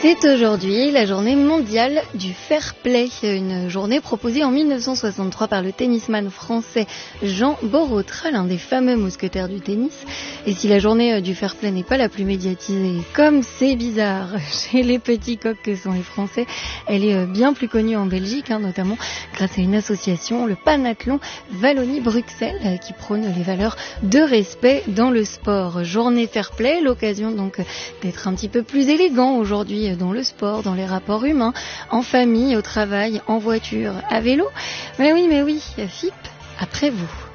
C'est aujourd'hui la journée mondiale du fair play, une journée proposée en 1963 par le tennisman français Jean Borotra, l'un des fameux mousquetaires du tennis. Et si la journée du fair play n'est pas la plus médiatisée, comme c'est bizarre chez les petits coqs que sont les Français, elle est bien plus connue en Belgique, notamment grâce à une association, le Panathlon Wallonie-Bruxelles, qui prône les valeurs de respect dans le sport. Journée fair play, l'occasion donc d'être un petit peu plus élégant aujourd'hui dans le sport, dans les rapports humains, en famille, au travail, en voiture, à vélo. Mais oui, FIP, après vous.